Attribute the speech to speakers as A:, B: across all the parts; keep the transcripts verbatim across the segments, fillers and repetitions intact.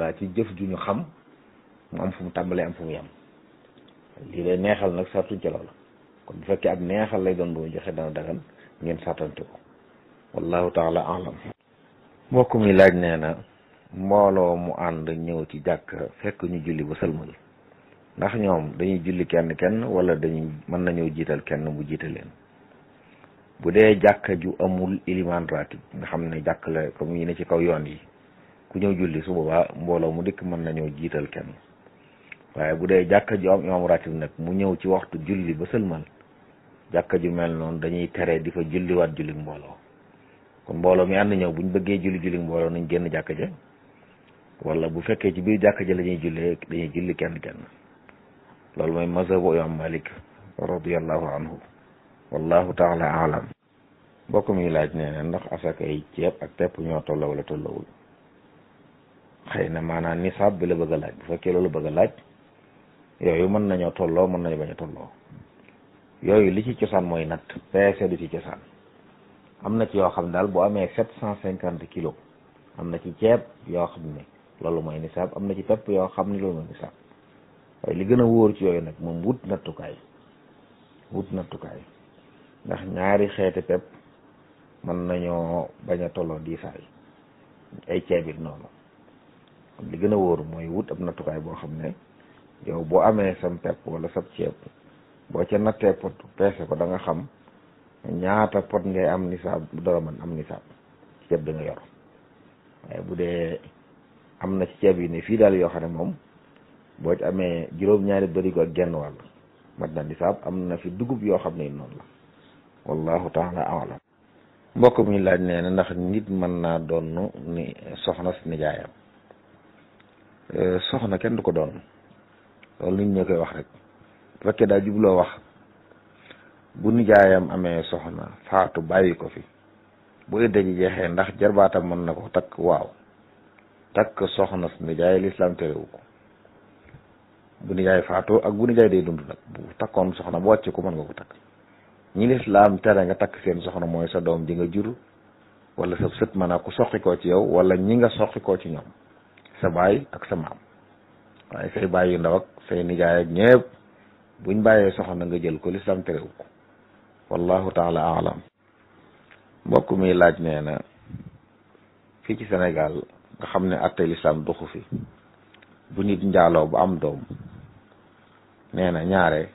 A: taa ci jëf ju ñu xam mu am fu mu tàmbalee am fu mu yem lii lay neexal nag sartuñ ca loola kon bu fekkee ab neexal lay doon bu mu joxe dana dagan ngeen sartante ko wallahu taala alam mbokk mi laaj nee na mbooloo mu ànd ñëw ci jàkk fekk ñu julli ba sëlmal ndax ñoom dañuy julli kenn kenn wala dañuy mën nañoo jiital kenn bu jiite leen bu dee jàkka ju amul iliman ratib nga xam ne jàkk la comme yi ne ci kaw yoon yi ku ñëw julli su boobaa mbooloo mu dikk mën nañoo jiital kenn waaye bu dee jàkka ju am imam ratib nag mu ñëw ci waxtu julli ba sëlmal jàkka ju mel noonu dañuy tere di fa julliwaat julli mbooloo kon mbooloo mi ànd ñëw buñ bëggee julli julli mbooloo nañ génn jàkka ja wala bu fekkee ci biir jàkka ja la ñuy jullee dañuy julli kenn kenn loolu mooy mazhabu imam Malik radiyallahu anhu wallahu taala alam mbokk mi laaj nee na ndax asaka yi ceeb ak pepp ñoo tolloo wala tollowul xëy na maanaam nisaab bi la bëgg a laaj bu fekkee loolu bëgg a laaj yooyu mën nañoo tolloo mën nañu bañ a tolloo yooyu li ci cosaan mooy natt peese du ci cosaan am na ci yoo xam ne daal bu amee sept cent cinquante kilos am na ci ceeb yoo xam ne loolu mooy nisaab am na ci pepp yoo xam ne loolu mooy nisaab waaye li gën a wóor ci yooyu nag moom wut nattukaay wut nattukaay ndax ñaari xeeti pepp mën nañoo bañ a tolloo diisaay ay ceeb it noonu kon li gën a wóor mooy wut ab nattukaay boo xam ne yow boo amee sam pepp wala sab ceeb boo ca nattee pot peese ko da nga xam ñaata pot ngay am nisaab dara man am nisaab ceeb da nga yor waaye bu dee am na ci ceeb yi ne fii daal yoo xam ne moom boo ci amee juróom-ñaari bërigo ak genn wàll mat na nisaab am na fi dugub yoo xam ne noonu la wallahu taala alam mbokk mi laaj nee na ndax nit mën naa doon ni soxna si nijaayam soxna kenn du ko doon loolu nit ñoo koy wax rek bu fekkee daa jubloo wax bu nijaayam amee soxna faatu bàyyi ko fi bu idda ji jeexee ndax jarbaatam mën na ko takk waaw takk soxna si nijaay lislaam terewu ko bu nijaay faatu ak bu nijaay day dund nag bu takkoon soxna bu wàcce ko mën nga ko takk ñi lislaam tere nga takk seen soxna mooy sa doom ji nga jur wala sa sët mën a ku soqi koo ci yow wala ñi nga soqi koo ci ñoom sa baay ak sa maam waaye say baay yu ndaw ak say nijaay ak ñëpp buñ bàyyee soxna nga jël ko lislaam terewu ko wallahu taala alam mbokk mi laaj nee na fii ci Sénégal nga xam ne atte lislaam doxu fi bu nit njaaloo ba am doom nee na ñaare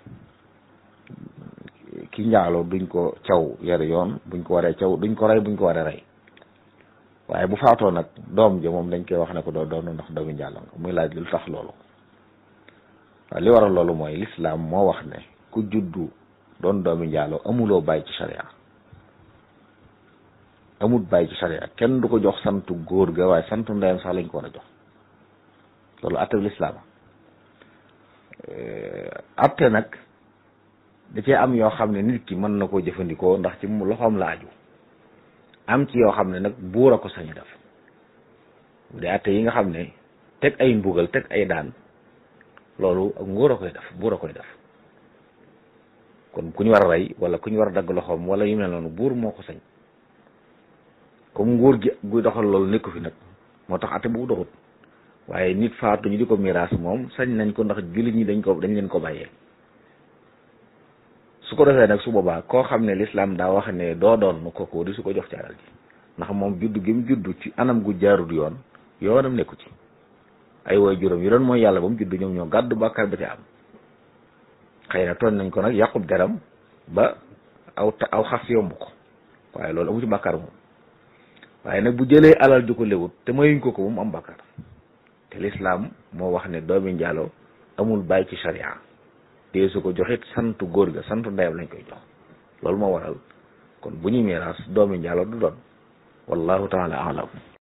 A: ki njaaloo duñ ko caw yar yoon buñ ko waree caw duñ ko rey buñ ko waree rey waaye bu faatoo nag doom ji moom dañ koy wax ne ko doo doon ndax doomi njaaloo nga muy laaj lu tax loolu waaw li waral loolu mooy lislaam moo wax ne ku juddu doon doomi njaaloo amuloo bàyyi ci sharia amul bàyyi ci sharia kenn du ko jox santu góor ga waaye santu ndeyam sax lañ ko war a jox loolu atte lislaam atte nag da cee am yoo xam ne nit ki mën na koo jëfandikoo ndax ci mu loxoom la aju am ci yoo xam ne nag buur a ko sañu def bu dee atte yi nga xam ne teg ay mbugal teg ay daan loolu ak nguur a koy def buur a koy def kon ku ñu war a rey wala ku ñu war a dagg loxoom wala yu mel noonu buur moo ko sañ comme nguur gi guy doxal loolu nekku fi nag moo tax atte bu doxut waaye nit faatu ñu di ko miraas moom sañ nañ ko ndax jullit ñi dañ ko dañ leen ko bàyyee su ko defee nag su boobaa koo xam ne lislaam daa wax ne doo doon kooku di su ko jox ci alal ji ndax moom juddu gi mu juddu ci anam gu jaarul yoon yoonam nekku ci ay woy juróom yi doon mooy yàlla ba mu juddu ñoom ñoo gàddu bàkkaar ba ci am xëy na tooñ nañ ko nag yàqub deram ba aw aw xas yomb ko waaye loolu amu ci bàkkaar moom waaye nag bu jëlee alal ju ko lewut te mayuñ ko ko moom am bàkkaar te lislaam moo wax ne doomi njaaloo amul bàyyi ci sharia te su ko joxit santu góor ga santu ndeyam lañ koy jox loolu moo waral kon bu ñuy miraas doomi njaaloo du doon wallahu taala alam